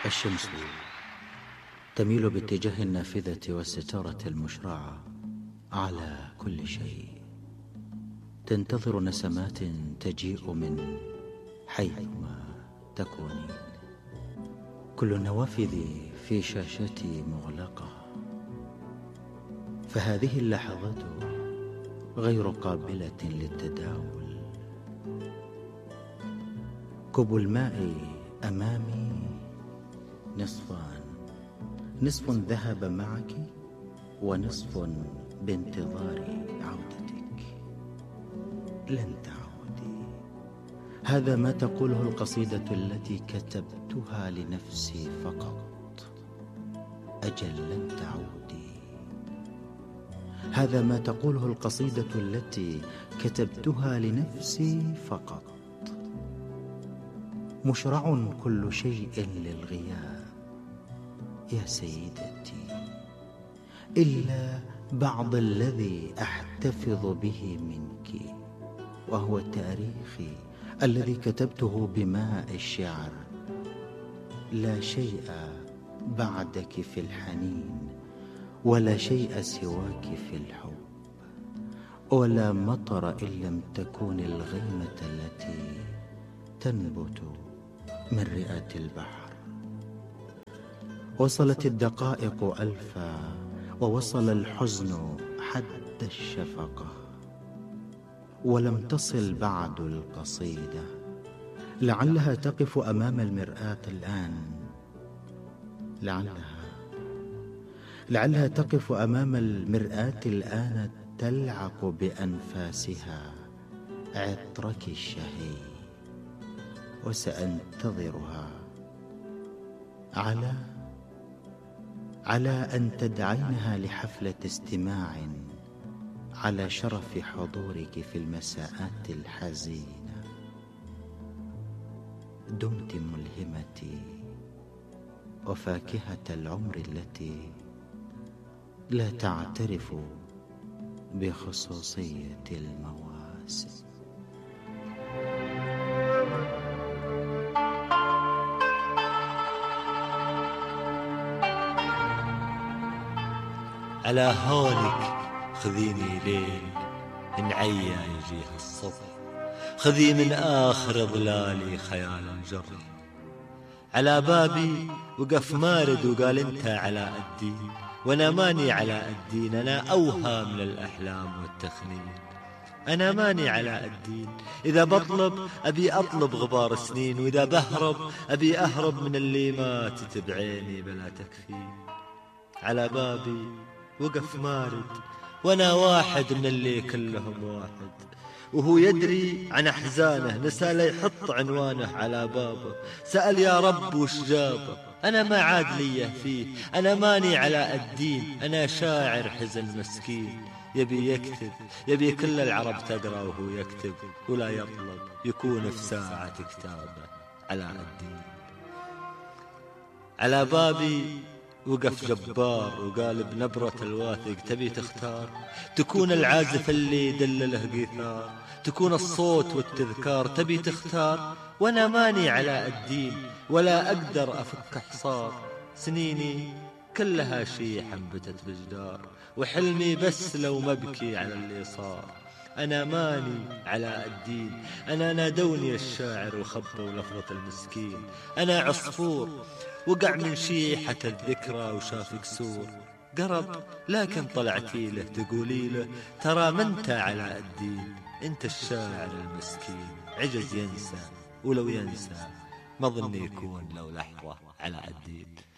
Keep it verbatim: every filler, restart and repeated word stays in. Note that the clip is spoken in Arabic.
الشمس تميل باتجاه النافذة والستارة المشرعة على كل شيء، تنتظر نسمات تجيء من حيثما تكونين. كل النوافذ في شاشتي مغلقة، فهذه اللحظة غير قابلة للتداول. كوب الماء أمامي نصفان، نصف ذهب معك ونصف بانتظار عودتك. لن تعودي، هذا ما تقوله القصيدة التي كتبتها لنفسي فقط. أجل لن تعودي، هذا ما تقوله القصيدة التي كتبتها لنفسي فقط. مشرع كل شيء للغياب يا سيدتي، إلا بعض الذي أحتفظ به منك، وهو التاريخ الذي كتبته بماء الشعر. لا شيء بعدك في الحنين، ولا شيء سواك في الحب، ولا مطر إن لم تكن الغيمة التي تنبت من رئة البحر. وصلت الدقائق ألفا، ووصل الحزن حد الشفقة، ولم تصل بعد القصيدة. لعلها تقف أمام المرآة الآن، لعلها لعلها تقف أمام المرآة الآن، تلعق بأنفاسها عطرك الشهي، وسأنتظرها على على أن تدعينها لحفلة استماع على شرف حضورك في المساءات الحزينة. دمت ملهمتي وفاكهة العمر التي لا تعترف بخصوصية المواسم. على هونك خذيني ليل نعيا يجيها الصبح، خذي من آخر ظلالي خيال جري. على بابي وقف مارد وقال انت على الدين، وانا ماني على الدين، انا اوهى من الاحلام والتخنين. انا ماني على الدين، اذا بطلب ابي اطلب غبار سنين، واذا بهرب ابي اهرب من اللي ماتت بعيني بلا تكفين. على بابي وقف مارد وانا واحد من اللي كلهم واحد، وهو يدري عن احزانه، نسى لا يحط عنوانه على بابه. سأل يا رب وش جابه، انا ما عاد ليه فيه، انا ماني على الدين، انا شاعر حزن مسكين. يبي يكتب، يبي كل العرب تقرأ وهو يكتب، ولا يطلب يكون في ساعة كتابه على الدين. على بابي وقف جبار وقال بنبرة الواثق تبي تختار، تكون العازف اللي دلله قيثار، تكون الصوت والتذكار، تبي تختار. وانا ماني على الدين ولا اقدر افك حصار، سنيني كلها شي حنبتت بجدار، وحلمي بس لو مبكي على اللي صار. أنا ماني على الدين، أنا نادوني الشاعر وخبوا لفظة المسكين. أنا عصفور وقع من شيحة الذكرى وشاف كسور، قرب لكن طلعتي له تقولي له ترى ما انت على الدين، انت الشاعر المسكين. عجز ينسى، ولو ينسى ما ظن يكون لو لحظة على الدين.